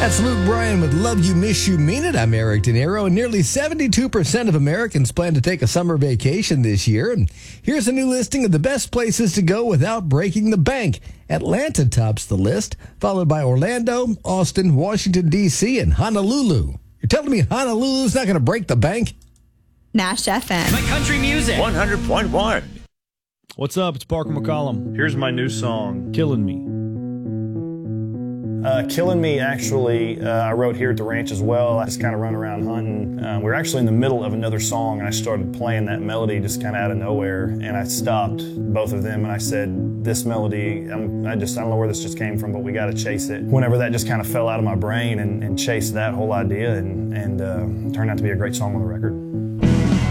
That's Luke Bryan with Love You, Miss You, Mean It. I'm Eric De Niro, and nearly 72% of Americans plan to take a summer vacation this year. And here's a new listing of the best places to go without breaking the bank. Atlanta tops the list, followed by Orlando, Austin, Washington, D.C., and Honolulu. You're telling me Honolulu's not going to break the bank? Nash FM. My country music. 100.1. What's up? It's Parker McCollum. Here's my new song, Killing Me. Killing Me, actually, I wrote here at the ranch as well. I just kind of run around hunting. We were actually in the middle of another song, and I started playing that melody just kind of out of nowhere, and I stopped both of them, and I said, this melody, I don't know where this just came from, but we got to chase it. Whenever that just kind of fell out of my brain and chased that whole idea and turned out to be a great song on the record.